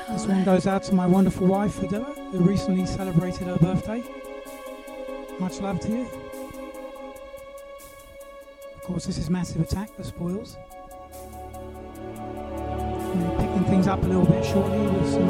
This one goes out to my wonderful wife, Adela, who recently celebrated her birthday. Much love to you. Of course, this is Massive Attack, The Spoils. We're picking things up a little bit shortly with some